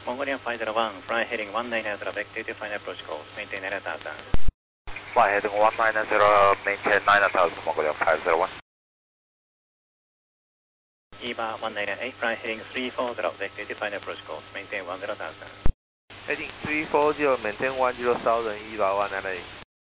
Mongolian 501, fly heading 190, vector to final approach course, maintain 9000. Fly heading 190, maintain 9000, Mongolian 501. EVA 198, fly heading 340, vector to final approach course, maintain 10,000. Heading 340, maintain 10,000, EVA 198.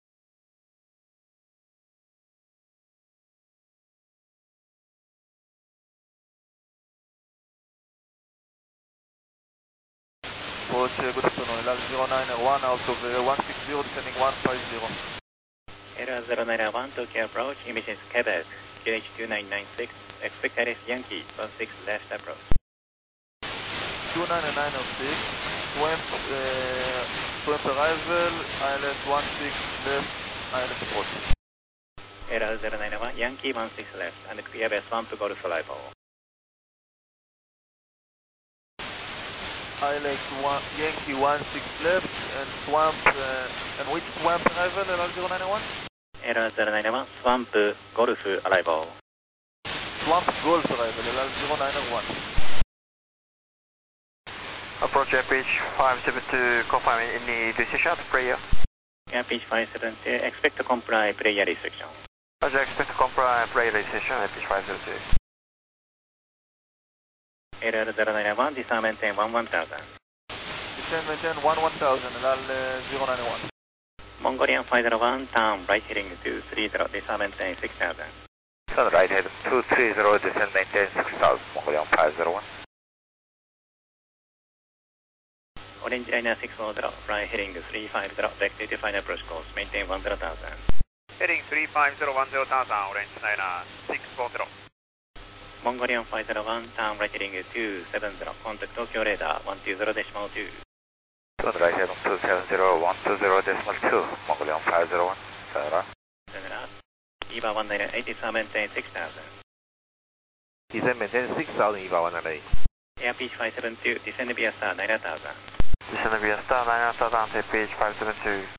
Approach, good afternoon, LR091 out of 160, descending 150. LR091, Tokyo approach, emissions Quebec, QH2996, expect ILS Yankee, 16 left approach. 2996, swamp arrival, ILS 16 left, ILS approach. LR091, Yankee 16 left, and clear by swamp golf arrival. ILS Yankee 16 left, and swamp, and which swamp arrival, LR091? LR091, swamp golf arrival. Swamp golf arrival, LR091. Approach airpitch 572, confirm any decision at prayer. Airpitch 572, expect to comply prayer restriction. Roger, expect to comply prayer restriction, airpitch 572. LR091, descend maintain 11,000. Descend maintain 11,000, LR091. Mongolian 501, turn right heading 230, descend maintain 6,000. Turn right heading 230, descend maintain 6000, Mongolian 501. Orange liner 640, fly heading 350, vector to final approach course, maintain 10,000. Heading 350, 10,000, orange liner 640. Mongolian 501, turn right heading 270, contact Tokyo radar 120.2. Turn right heading 270, 120.2, Mongolian 501, sayonara. EVA 198, descend maintain 6,000. Descend maintain 6,000, EVA 198. Airpitch 572, descend via star 9000. Descend via star 9000, airpitch 572.